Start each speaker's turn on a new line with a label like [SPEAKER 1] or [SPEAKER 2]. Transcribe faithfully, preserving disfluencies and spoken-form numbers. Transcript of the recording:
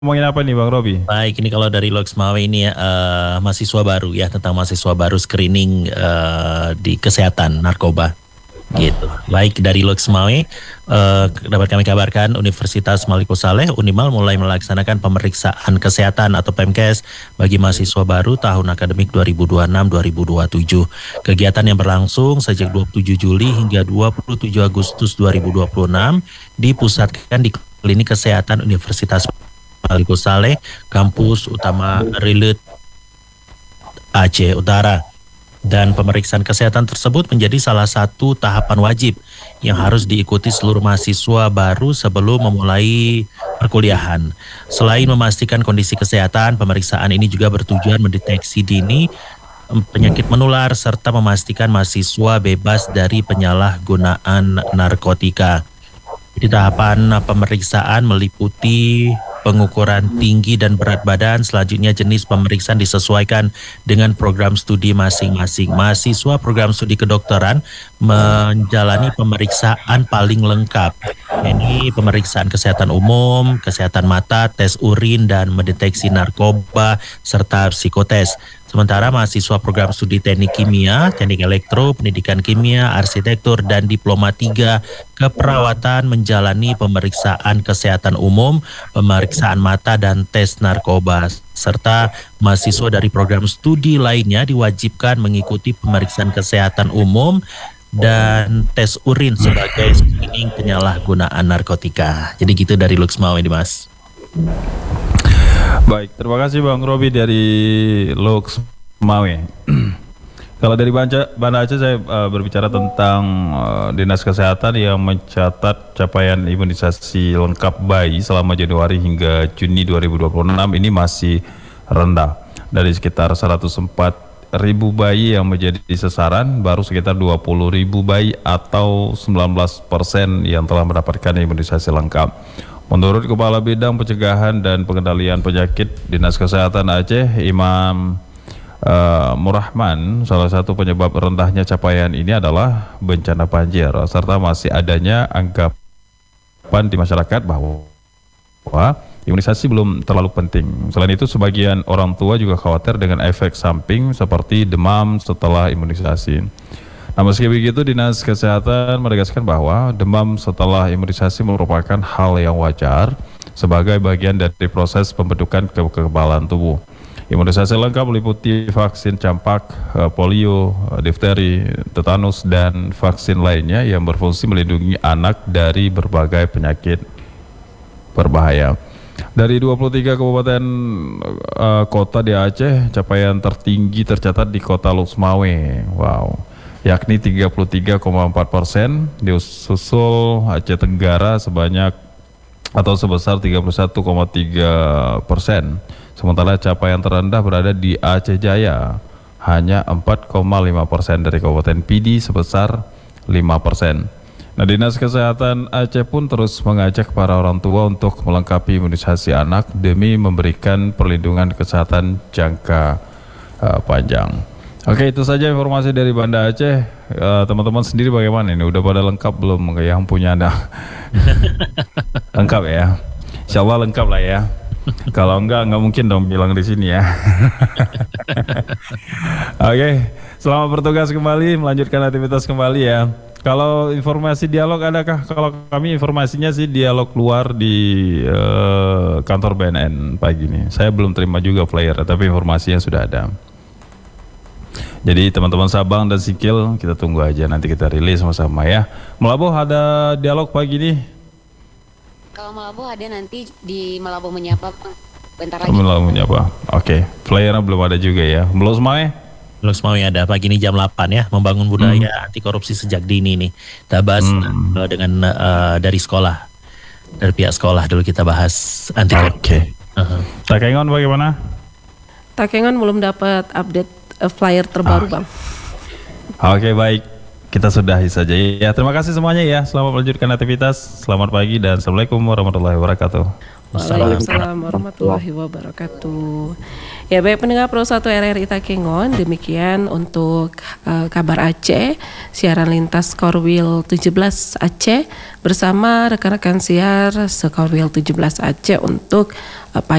[SPEAKER 1] ngomongin apa nih Bang Robi?
[SPEAKER 2] Baik, ini kalau dari Loks Mawe ini ya eh, mahasiswa baru ya tentang mahasiswa baru screening eh, di kesehatan narkoba gitu. Baik dari Loks Mawe eh, dapat kami kabarkan Universitas Maliko Saleh Unimal mulai melaksanakan pemeriksaan kesehatan atau PEMKES bagi mahasiswa baru tahun akademik dua ribu dua puluh enam dua ribu dua puluh tujuh. Kegiatan yang berlangsung sejak dua puluh tujuh Juli hingga dua puluh tujuh Agustus dua ribu dua puluh enam dipusatkan di Klinik Kesehatan Universitas Maliko Saleh, kampus utama Rilet Aceh Utara. Dan pemeriksaan kesehatan tersebut menjadi salah satu tahapan wajib yang harus diikuti seluruh mahasiswa baru sebelum memulai perkuliahan. Selain memastikan kondisi kesehatan, pemeriksaan ini juga bertujuan mendeteksi dini penyakit menular serta memastikan mahasiswa bebas dari penyalahgunaan narkotika. Di tahapan pemeriksaan meliputi pengukuran tinggi dan berat badan. Selanjutnya jenis pemeriksaan disesuaikan dengan program studi masing-masing. Mahasiswa program studi kedokteran menjalani pemeriksaan paling lengkap. Ini pemeriksaan kesehatan umum, kesehatan mata, tes urin dan mendeteksi narkoba serta psikotes. Sementara mahasiswa program studi teknik kimia, teknik elektro, pendidikan kimia, arsitektur, dan diploma tiga keperawatan menjalani pemeriksaan kesehatan umum, pemeriksaan mata, dan tes narkoba. Serta mahasiswa dari program studi lainnya diwajibkan mengikuti pemeriksaan kesehatan umum dan tes urin sebagai screening penyalahgunaan narkotika. Jadi gitu dari Loks Mawe ini, Mas.
[SPEAKER 1] Baik, terima kasih Bang Robi dari Loks Mawe. Kalau dari Banda Aceh saya uh, berbicara tentang uh, Dinas Kesehatan yang mencatat capaian imunisasi lengkap bayi selama Januari hingga Juni dua ribu dua puluh enam ini masih rendah. Dari sekitar seratus empat ribu bayi yang menjadi sasaran, baru sekitar dua puluh ribu bayi atau sembilan belas persen yang telah mendapatkan imunisasi lengkap. Menurut Kepala Bidang Pencegahan dan Pengendalian Penyakit Dinas Kesehatan Aceh, Imam uh, Murrahman, salah satu penyebab rendahnya capaian ini adalah bencana banjir, serta masih adanya anggapan di masyarakat bahwa imunisasi belum terlalu penting. Selain itu, sebagian orang tua juga khawatir dengan efek samping seperti demam setelah imunisasi. Nah, meski begitu, Dinas Kesehatan menegaskan bahwa demam setelah imunisasi merupakan hal yang wajar sebagai bagian dari proses pembentukan kekebalan tubuh. Imunisasi lengkap meliputi vaksin campak, polio, difteri, tetanus, dan vaksin lainnya yang berfungsi melindungi anak dari berbagai penyakit berbahaya. Dari dua puluh tiga kabupaten uh, kota di Aceh, capaian tertinggi tercatat di kota Loks Mawe. Wow. Yakni tiga puluh tiga koma empat persen, disusul Aceh Tenggara sebanyak atau sebesar tiga puluh satu koma tiga persen. Sementara capaian terendah berada di Aceh Jaya, hanya empat koma lima persen dari Kabupaten Pidi sebesar lima persen. Nah, Dinas Kesehatan Aceh pun terus mengajak para orang tua untuk melengkapi imunisasi anak demi memberikan perlindungan kesehatan jangka uh, panjang. Oke, itu saja informasi dari Banda Aceh. Uh, teman-teman sendiri bagaimana ini? Udah pada lengkap belum yang punya Anda? Lengkap ya? Insya Allah lengkap lah ya. Kalau enggak, enggak mungkin dong bilang di sini ya. Oke, selamat bertugas kembali, melanjutkan aktivitas kembali ya. Kalau informasi dialog adakah? Kalau kami informasinya sih dialog luar di uh, kantor B N N pagi ini. Saya belum terima juga flyer, tapi informasinya sudah ada. Jadi teman-teman Sabang dan Sikil, kita tunggu aja, nanti kita rilis sama-sama ya. Melabuh ada dialog pagi ini?
[SPEAKER 3] Kalau Melabuh ada nanti di Melabuh Menyapa, bentar lagi.
[SPEAKER 1] Melabuh Menyapa, oke. Okay. Flyernya belum ada juga ya. Belum semuanya?
[SPEAKER 2] Loks Mawe ada pagi ini jam delapan ya, membangun budaya hmm. anti korupsi sejak dini nih. Kita bahas hmm. uh, dengan uh, dari sekolah, dari pihak sekolah dulu kita bahas anti korupsi.
[SPEAKER 1] Oke. Okay. Uh-huh. Takengon bagaimana?
[SPEAKER 4] Takengon belum dapat update flyer terbaru, ah. Bang.
[SPEAKER 1] Oke, okay, baik. Kita sudahi saja ya. Terima kasih semuanya ya. Selamat melanjutkan aktivitas. Selamat pagi dan Assalamualaikum warahmatullahi wabarakatuh.
[SPEAKER 4] Waalaikumsalam warahmatullahi wabarakatuh. Ya baik pendengar Pro satu R R I Takengon, demikian untuk uh, kabar Aceh, siaran lintas Korwil tujuh belas Aceh bersama rekan-rekan siar Sekorwil tujuh belas Aceh untuk uh,